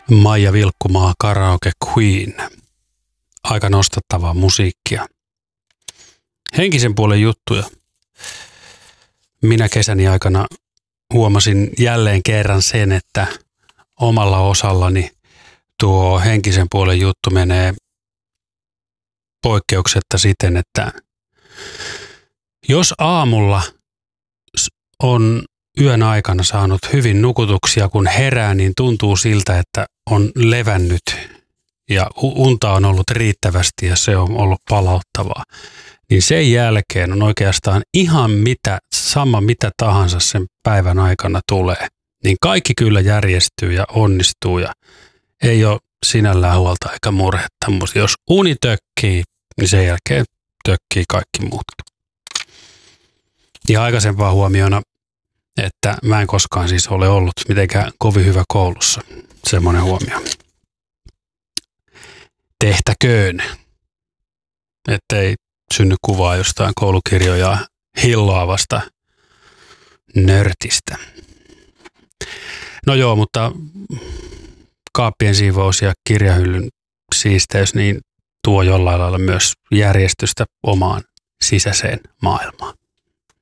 Maija Vilkkumaa, Karaoke Queen. Aika nostattavaa musiikkia. Henkisen puolen juttuja. Minä kesäni aikana huomasin jälleen kerran sen, että omalla osallani tuo henkisen puolen juttu menee poikkeuksetta siten, että jos aamulla on yön aikana saanut hyvin nukutuksia, kun herää, niin tuntuu siltä, että on levännyt ja unta on ollut riittävästi ja se on ollut palauttavaa. Niin sen jälkeen on oikeastaan ihan mitä tahansa sen päivän aikana tulee. Niin kaikki kyllä järjestyy ja onnistuu ja ei ole sinällään huolta eikä murhetta. Mutta jos uni tökkii, niin sen jälkeen tökkii kaikki muutkin. Ja aikaisempaa huomiona, että mä en koskaan siis ole ollut mitenkään kovin hyvä koulussa. Semmoinen huomio. Tehtäköön, ettei synny kuvaa jostain koulukirjoja hilloavasta nörtistä. No joo, mutta kaappien siivous ja kirjahyllyn siisteys niin tuo jollain lailla myös järjestystä omaan sisäiseen maailmaan.